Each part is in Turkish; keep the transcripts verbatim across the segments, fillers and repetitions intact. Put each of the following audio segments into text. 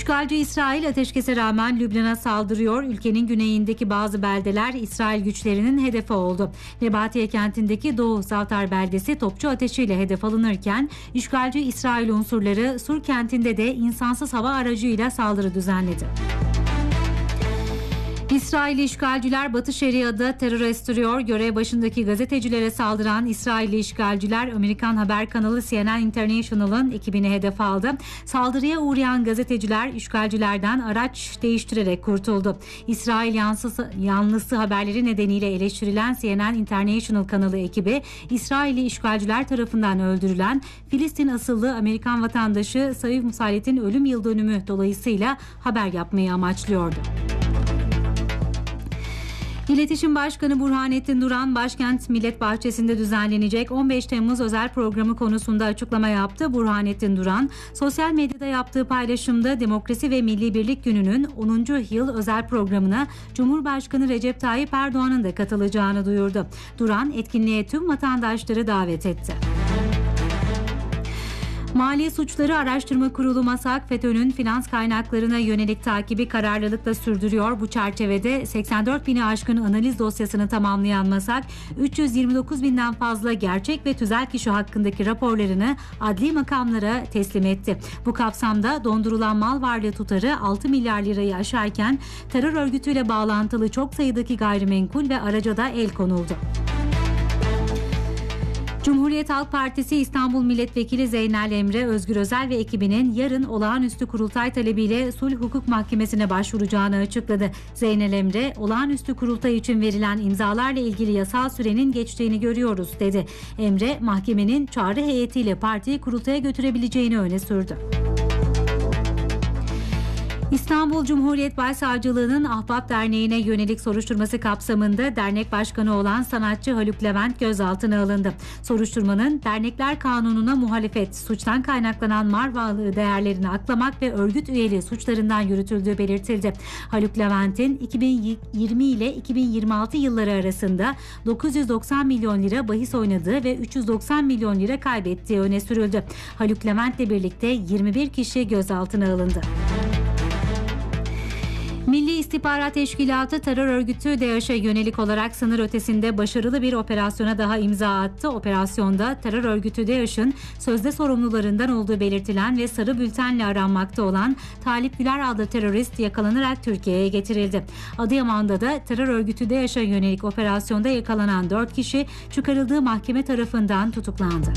İşgalci İsrail ateşkese rağmen Lübnan'a saldırıyor. Ülkenin güneyindeki bazı beldeler İsrail güçlerinin hedefi oldu. Nebatiye kentindeki Doğu Zavtar beldesi topçu ateşiyle hedef alınırken işgalci İsrail unsurları Sur kentinde de insansız hava aracıyla saldırı düzenledi. İsrailli işgalciler Batı Şeria'da terör estiriyor. Görev başındaki gazetecilere saldıran İsrailli işgalciler Amerikan haber kanalı C N N International'ın ekibini hedef aldı. Saldırıya uğrayan gazeteciler işgalcilerden araç değiştirerek kurtuldu. İsrail yanlısı, yanlısı haberleri nedeniyle eleştirilen C N N International kanalı ekibi İsrailli işgalciler tarafından öldürülen Filistin asıllı Amerikan vatandaşı Saif Musallet'in ölüm yıl dönümü dolayısıyla haber yapmayı amaçlıyordu. İletişim Başkanı Burhanettin Duran, Başkent Millet Bahçesi'nde düzenlenecek on beş Temmuz özel programı konusunda açıklama yaptı. Burhanettin Duran, sosyal medyada yaptığı paylaşımda Demokrasi ve Milli Birlik Günü'nün onuncu yıl özel programına Cumhurbaşkanı Recep Tayyip Erdoğan'ın da katılacağını duyurdu. Duran, etkinliğe tüm vatandaşları davet etti. Mali Suçları Araştırma Kurulu MASAK, FETÖ'nün finans kaynaklarına yönelik takibi kararlılıkla sürdürüyor. Bu çerçevede seksen dört bini aşkın analiz dosyasını tamamlayan MASAK, üç yüz yirmi dokuz binden fazla gerçek ve tüzel kişi hakkındaki raporlarını adli makamlara teslim etti. Bu kapsamda dondurulan mal varlığı tutarı altı milyar lirayı aşarken terör örgütüyle bağlantılı çok sayıdaki gayrimenkul ve araca da el konuldu. Cumhuriyet Halk Partisi İstanbul Milletvekili Zeynel Emre, Özgür Özel ve ekibinin yarın olağanüstü kurultay talebiyle Sulh Hukuk Mahkemesi'ne başvuracağını açıkladı. Zeynel Emre, olağanüstü kurultay için verilen imzalarla ilgili yasal sürenin geçtiğini görüyoruz dedi. Emre, mahkemenin çağrı heyetiyle partiyi kurultaya götürebileceğini öne sürdü. İstanbul Cumhuriyet Başsavcılığı'nın Ahbap Derneği'ne yönelik soruşturması kapsamında dernek başkanı olan sanatçı Haluk Levent gözaltına alındı. Soruşturmanın dernekler kanununa muhalefet, suçtan kaynaklanan mal varlığı değerlerini aklamak ve örgüt üyeliği suçlarından yürütüldüğü belirtildi. Haluk Levent'in iki bin yirmi ile iki bin yirmi altı yılları arasında dokuz yüz doksan milyon lira bahis oynadığı ve üç yüz doksan milyon lira kaybettiği öne sürüldü. Haluk Levent'le birlikte yirmi bir kişi gözaltına alındı. Milli İstihbarat Teşkilatı terör örgütü DAEŞ'e yönelik olarak sınır ötesinde başarılı bir operasyona daha imza attı. Operasyonda terör örgütü DAEŞ'in sözde sorumlularından olduğu belirtilen ve sarı bültenle aranmakta olan Talip Güler adlı terörist yakalanarak Türkiye'ye getirildi. Adıyaman'da da terör örgütü DAEŞ'e yönelik operasyonda yakalanan dört kişi çıkarıldığı mahkeme tarafından tutuklandı.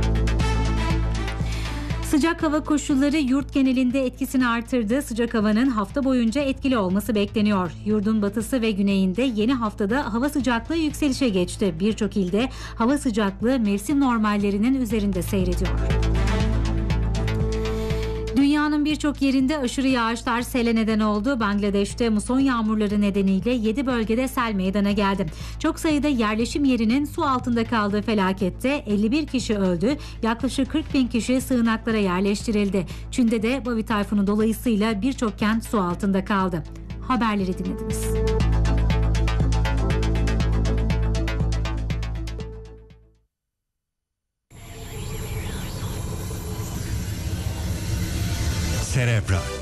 Sıcak hava koşulları yurt genelinde etkisini artırdı. Sıcak havanın hafta boyunca etkili olması bekleniyor. Yurdun batısı ve güneyinde yeni haftada hava sıcaklığı yükselişe geçti. Birçok ilde hava sıcaklığı mevsim normallerinin üzerinde seyrediyor. Dünyanın birçok yerinde aşırı yağışlar sele neden oldu. Bangladeş'te muson yağmurları nedeniyle yedi bölgede sel meydana geldi. Çok sayıda yerleşim yerinin su altında kaldığı felakette elli bir kişi öldü. Yaklaşık kırk bin kişi sığınaklara yerleştirildi. Çin'de de Bavi tayfunu dolayısıyla birçok kent su altında kaldı. Haberleri dinlediniz. Cerebral